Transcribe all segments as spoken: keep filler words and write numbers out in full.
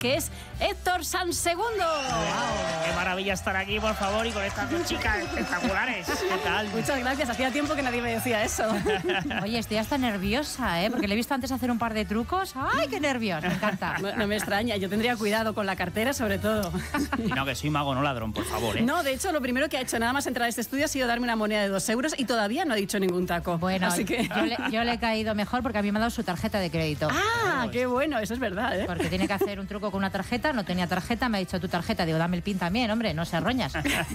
que es Héctor Sansegundo. Wow, ¡qué maravilla estar aquí, por favor, y con estas dos chicas espectaculares! ¿Qué tal? Muchas gracias, hacía tiempo que nadie me decía eso. Oye, estoy hasta nerviosa, ¿eh? Porque le he visto antes hacer un par de trucos. ¡Ay, qué nervios! Me encanta. No, no me extraña, yo tendría cuidado con la cartera, sobre todo. Y no, que soy mago, no ladrón, por favor, ¿eh? No, de hecho, lo primero que ha hecho nada más entrar a este estudio ha sido darme una moneda de dos euros y todavía no ha dicho ningún taco. Bueno, así que... yo, le, yo le he caído mejor porque a mí me ha dado su tarjeta de crédito. ¡Ah, qué bueno! Eso es verdad, ¿eh? Porque tiene que hacer un truco con una tarjeta, no tenía tarjeta, me ha dicho tu tarjeta, digo, dame el pin también, hombre, no seas roñas.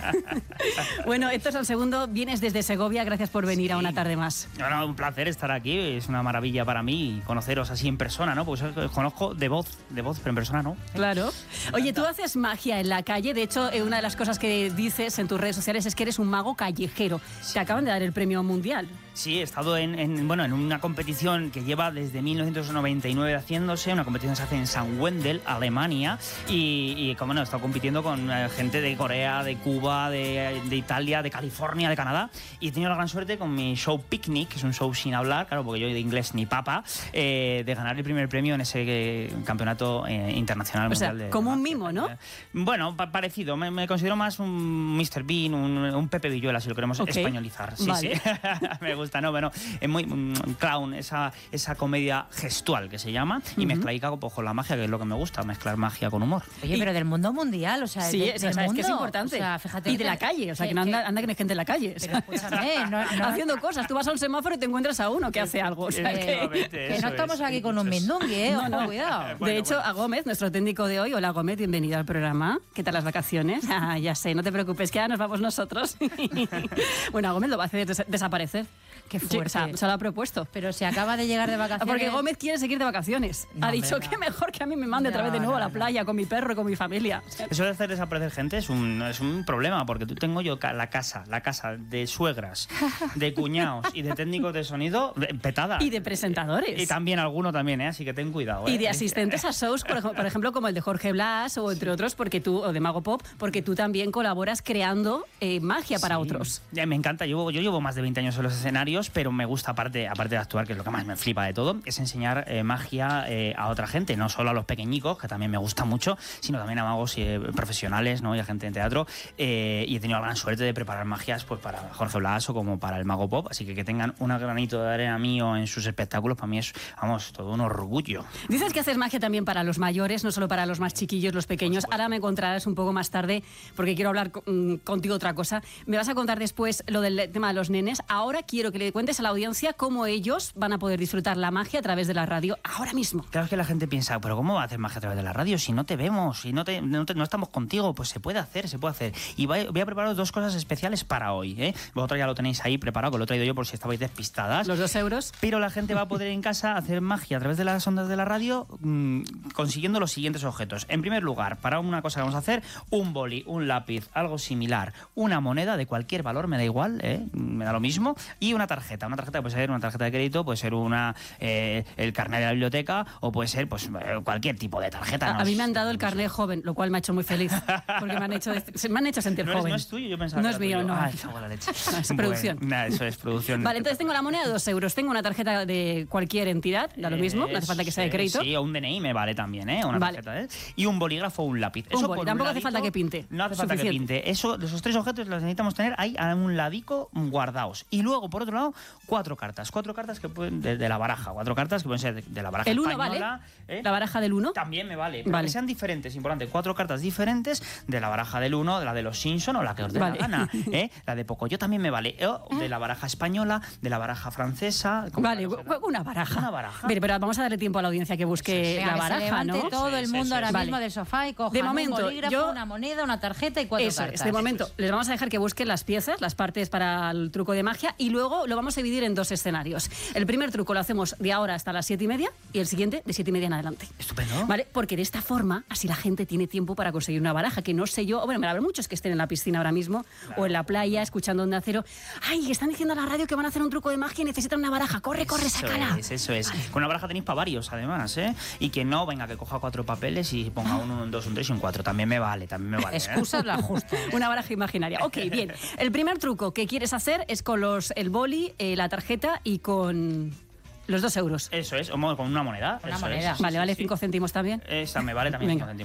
Bueno, Héctor Sansegundo, vienes desde Segovia, gracias por venir Sí. a una tarde más. No, no, un placer estar aquí, es una maravilla para mí conoceros así en persona, ¿no? Pues os conozco de voz, de voz, pero en persona no. Claro. Oye, tú haces magia en la calle, de hecho, eh, una de las cosas que dices en tus redes sociales es que eres un mago callejero. Sí. Te acaban de dar el premio mundial. Sí, he estado en, en, bueno, en una competición que lleva desde mil novecientos noventa y nueve haciéndose, una competición que se hace en San Wendel, Alemania, y, y como no, he estado compitiendo con eh, gente de Corea, de Cuba, de, de Italia, de California, de Canadá, y he tenido la gran suerte con mi show Picnic, que es un show sin hablar, claro, porque yo de inglés ni papa, eh, de ganar el primer premio en ese eh, campeonato eh, internacional O sea, mundial de como un magia. mimo, ¿no? Bueno, pa parecido, me, me considero más un mister Bean, un, un Pepe Villuela, si lo queremos Okay. españolizar. Sí, Vale. sí. Me gusta, ¿no? Bueno, es muy um, clown, esa, esa comedia gestual que se llama, y Uh-huh. mezcladica pues, con la magia, que es lo que me gusta, mezclar magia con humor. Oye, pero del mundo mundial, o sea, Sí, de, es, del o sea, es mundo. que es importante. O sea, fíjate. Y de la calle, o sea, que, no anda, anda que no hay gente en la calle. O sea, Pero escúchame, no, no, haciendo cosas. Tú vas a un semáforo y te encuentras a uno que hace algo. O sea, que... que no estamos aquí con un mindungui, ¿eh? No, Ojo, no. cuidado. Bueno, De hecho, bueno. a Gómez, nuestro técnico de hoy. Hola, Gómez, bienvenido al programa. ¿Qué tal las vacaciones? Ah, ya sé, no te preocupes, que ahora nos vamos nosotros. Bueno, a Gómez lo va a hacer des desaparecer. Qué Sí, fuerte. o sea, se lo ha propuesto. Pero se acaba de llegar de vacaciones. Porque Gómez quiere seguir de vacaciones. No, ha dicho hombre, que no. mejor que a mí me mande otra No, vez de nuevo no, a la no. playa con mi perro y con mi familia. Eso de hacer desaparecer gente es un, es un problema, porque tú tengo yo ca- la casa, la casa de suegras, de cuñados y de técnicos de sonido eh, petada. Y de presentadores. Y también alguno también, ¿eh? Así que ten cuidado. ¿eh? Y de asistentes a shows, por, ej- por ejemplo, como el de Jorge Blas o entre otros, porque tú, o de Mago Pop, porque tú también colaboras creando eh, magia para Sí. otros. Ya, me encanta, yo, yo llevo más de veinte años en los escenarios, pero me gusta, aparte, aparte de actuar, que es lo que más me flipa de todo, es enseñar eh, magia eh, a otra gente, no solo a los pequeñicos, que también me gusta mucho, sino también a magos eh, profesionales, ¿no? Y a gente en teatro. Eh, y he tenido la gran suerte de preparar magias pues, para Jorge Blas o como para el Mago Pop, así que que tengan un granito de arena mío en sus espectáculos, para mí es, vamos, todo un orgullo. Dices que haces magia también para los mayores, no solo para los más chiquillos, los pequeños. Ahora me encontrarás un poco más tarde, porque quiero hablar con- contigo otra cosa. Me vas a contar después lo del tema de los nenes. Ahora quiero que le cuentes a la audiencia cómo ellos van a poder disfrutar la magia a través de la radio ahora mismo. Claro que la gente piensa, pero ¿cómo va a hacer magia a través de la radio si no te vemos, si no, te, no, te- no estamos contigo? Pues se puede hacer, se puede hacer. Y voy, voy a prepararos dos cosas especiales para hoy, ¿eh? Vosotros ya lo tenéis ahí preparado, que lo he traído yo por si estabais despistadas. Los dos euros. Pero la gente va a poder en casa hacer magia a través de las ondas de la radio mmm, consiguiendo los siguientes objetos. En primer lugar, para una cosa que vamos a hacer, un boli, un lápiz, algo similar, una moneda de cualquier valor, me da igual, ¿eh? Me da lo mismo, y una tarjeta. Una tarjeta puede ser una tarjeta de crédito, puede ser una eh, el carnet de la biblioteca o puede ser pues eh, cualquier tipo de tarjeta. A, ¿no? a mí me han dado el carnet joven, lo cual me ha hecho muy feliz, porque me han hecho, se me han hecho sentir ¿No, eres- joven. no es tuyo? Yo pensaba No que es era mío, tuyo. no. Ay, cago en la leche. No, es Bueno, producción. nada, eso es producción. Vale, entonces tengo la moneda de dos euros, tengo una tarjeta de cualquier entidad, da lo mismo, no hace falta que sea de crédito. Sí, o un D N I me vale también, ¿eh? Una Vale. tarjeta, ¿eh? Y un bolígrafo o un lápiz. Un Eso boli, por tampoco un hace falta ladito, que pinte. No hace falta Suficiente. que pinte. Eso, esos tres objetos los necesitamos tener ahí a un ladico guardados. Y luego, por otro lado, cuatro cartas. Cuatro cartas que pueden, de, de la baraja. Cuatro cartas que pueden ser de, de la baraja El uno vale, española. ¿eh? la baraja del uno. También me vale. Pero Vale. que sean diferentes, importante. Cuatro cartas diferentes de la baraja del uno, de la de los Simpson o la que os dé Vale. la gana. ¿eh? La de Pocoyo también me vale. O de la baraja española, de la baraja francesa. ¿cómo Vale, será? una baraja. Una baraja. Bien, pero vamos a darle tiempo a la audiencia que busque Venga, la que se baraja, levante ¿no? todo el Sí, sí, mundo sí, ahora sí. mismo Vale. del sofá y cojan De momento, un bolígrafo, yo- una moneda, una tarjeta y cuatro Eso cartas. es, de momento, les vamos a dejar que busquen las piezas, las partes para el truco de magia y luego lo vamos a dividir en dos escenarios. El primer truco lo hacemos de ahora hasta las siete y media y el siguiente de siete y media en adelante. Estupendo. ¿Vale? Porque de esta forma, así la gente tiene tiempo para conseguir una baraja, que no sé yo, bueno, me la habrá muchos que estén en la piscina ahora mismo Claro. o en la playa escuchando Onda Cero. Ay, están diciendo a la radio que van a hacer un truco de magia y necesitan una baraja. Corre, corre, Eso sácala. es, eso es. Con una baraja tenéis para varios, además, ¿eh? Y que no, venga, que coja cuatro papeles y ponga un uno, un dos, un tres y un cuatro. También me vale, también me vale. ¿eh? Excusas la justa. Una baraja imaginaria. Ok, bien. El primer truco que quieres hacer es con los el boli, eh, la tarjeta y con Los dos euros. Eso es, o mo- con una moneda. Una eso moneda. es. Sí, Vale, sí, vale sí. cinco céntimos también. Esta me vale también Venga. cinco céntimos.